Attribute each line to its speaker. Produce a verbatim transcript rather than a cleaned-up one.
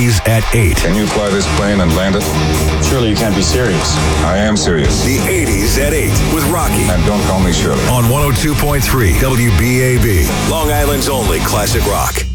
Speaker 1: At eight.
Speaker 2: Can you fly this plane and land it?
Speaker 3: Surely you can't be serious.
Speaker 2: I am serious.
Speaker 1: The eighties at eight with Rocky.
Speaker 2: And don't call me Shirley.
Speaker 1: On one oh two point three W B A B. Long Island's only classic rock.